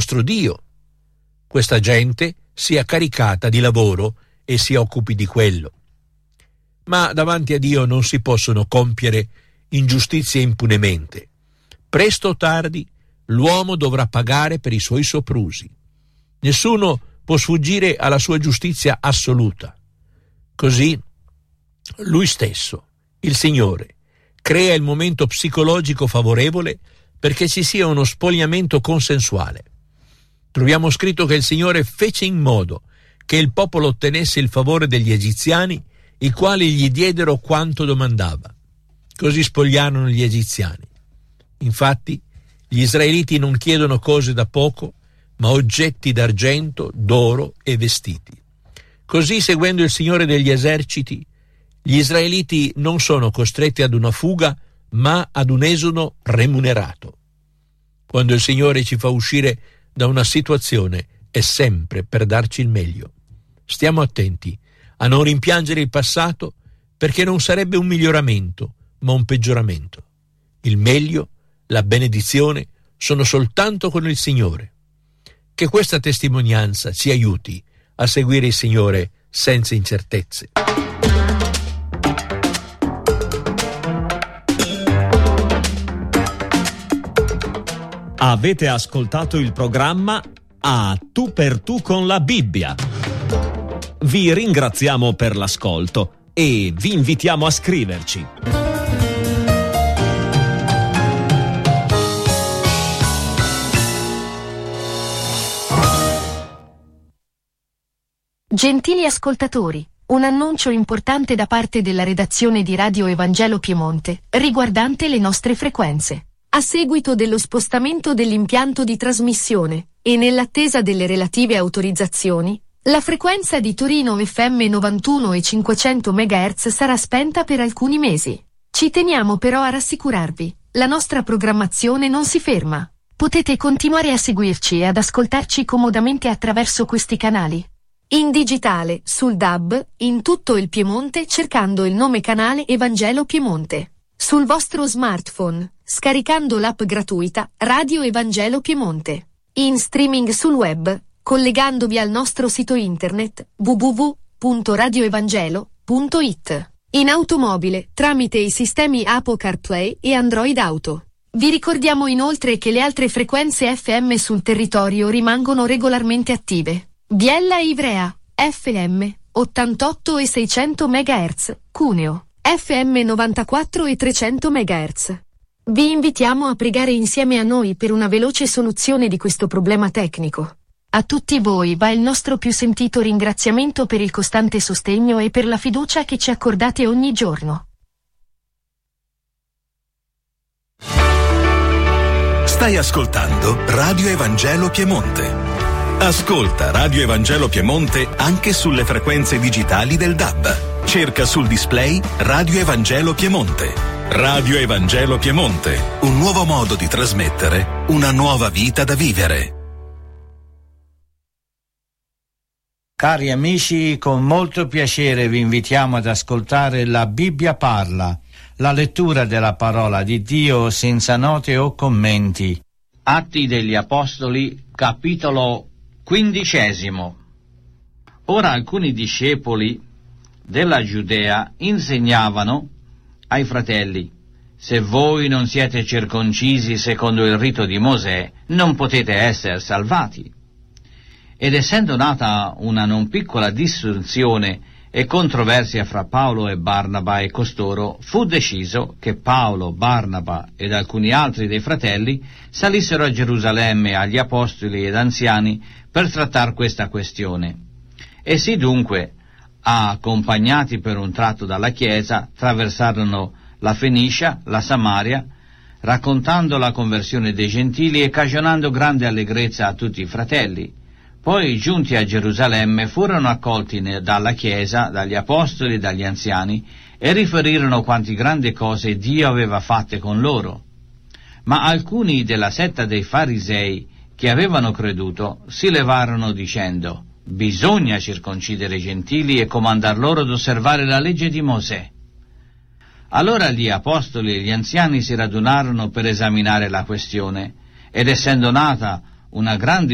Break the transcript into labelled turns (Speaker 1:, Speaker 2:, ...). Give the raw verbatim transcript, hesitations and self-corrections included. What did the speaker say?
Speaker 1: vostro Dio. Questa gente sia caricata di lavoro e si occupi di quello. Ma davanti a Dio non si possono compiere ingiustizie impunemente. Presto o tardi l'uomo dovrà pagare per i suoi soprusi. Nessuno può sfuggire alla sua giustizia assoluta. Così lui stesso, il Signore, crea il momento psicologico favorevole perché ci sia uno spogliamento consensuale. Troviamo scritto che il Signore fece in modo che il popolo ottenesse il favore degli egiziani, i quali gli diedero quanto domandava. Così spogliarono gli egiziani. Infatti, gli israeliti non chiedono cose da poco, ma oggetti d'argento, d'oro e vestiti. Così, seguendo il Signore degli eserciti, gli israeliti non sono costretti ad una fuga, ma ad un esodo remunerato. Quando il Signore ci fa uscire da una situazione, è sempre per darci il meglio. Stiamo attenti a non rimpiangere il passato, perché non sarebbe un miglioramento, ma un peggioramento. Il meglio, la benedizione, sono soltanto con il Signore. Che questa testimonianza ci aiuti a seguire il Signore senza incertezze.
Speaker 2: Avete ascoltato il programma A Tu per Tu con la Bibbia. Vi ringraziamo per l'ascolto e vi invitiamo a scriverci.
Speaker 3: Gentili ascoltatori, un annuncio importante da parte della redazione di Radio Evangelo Piemonte, riguardante le nostre frequenze. A seguito dello spostamento dell'impianto di trasmissione, e nell'attesa delle relative autorizzazioni, la frequenza di Torino F M novantuno e cinquecento megahertz sarà spenta per alcuni mesi. Ci teniamo però a rassicurarvi, la nostra programmazione non si ferma. Potete continuare a seguirci e ad ascoltarci comodamente attraverso questi canali. In digitale, sul D A B, in tutto il Piemonte cercando il nome canale Evangelo Piemonte. Sul vostro smartphone, scaricando l'app gratuita Radio Evangelo Piemonte. In streaming sul web, collegandovi al nostro sito internet w w w punto radio evangelo punto i t. In automobile, tramite i sistemi Apple CarPlay e Android Auto. Vi ricordiamo inoltre che le altre frequenze F M sul territorio rimangono regolarmente attive. Biella e Ivrea, F M, ottantotto e seicento megahertz, Cuneo, F M novantaquattro e trecento megahertz. Vi invitiamo a pregare insieme a noi per una veloce soluzione di questo problema tecnico. A tutti voi va il nostro più sentito ringraziamento per il costante sostegno e per la fiducia che ci accordate ogni giorno.
Speaker 4: Stai ascoltando Radio Evangelo Piemonte. Ascolta Radio Evangelo Piemonte anche sulle frequenze digitali del D A B. Cerca sul display Radio Evangelo Piemonte. Radio Evangelo Piemonte, un nuovo modo di trasmettere una nuova vita da vivere.
Speaker 5: Cari amici, con molto piacere vi invitiamo ad ascoltare La Bibbia Parla, la lettura della parola di Dio senza note o commenti.
Speaker 6: Atti degli Apostoli, capitolo quindicesimo. Ora alcuni discepoli della Giudea insegnavano ai fratelli: se voi non siete circoncisi secondo il rito di Mosè, non potete essere salvati. Ed essendo nata una non piccola dissensione e controversia fra Paolo e Barnaba e costoro, fu deciso che Paolo, Barnaba ed alcuni altri dei fratelli salissero a Gerusalemme agli apostoli ed anziani per trattare questa questione. Essi dunque, accompagnati per un tratto dalla Chiesa, attraversarono la Fenicia, la Samaria, raccontando la conversione dei gentili e cagionando grande allegrezza a tutti i fratelli. Poi, giunti a Gerusalemme, furono accolti dalla Chiesa, dagli apostoli e dagli anziani, e riferirono quanti grandi cose Dio aveva fatte con loro. Ma alcuni della setta dei farisei che avevano creduto si levarono dicendo: bisogna circoncidere i gentili e comandar loro ad osservare la legge di Mosè. Allora gli apostoli e gli anziani si radunarono per esaminare la questione, ed essendo nata una grande